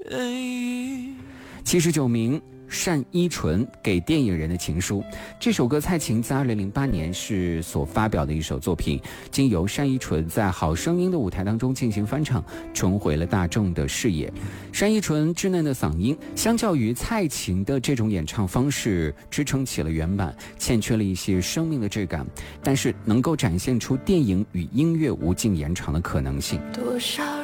79名单依纯给电影人的情书，这首歌蔡琴在2008年是所发表的一首作品，经由单依纯在好声音的舞台当中进行翻唱，重回了大众的视野。单依纯稚嫩的嗓音相较于蔡琴的这种演唱方式支撑起了原版，欠缺了一些生命的质感，但是能够展现出电影与音乐无尽延长的可能性。 多少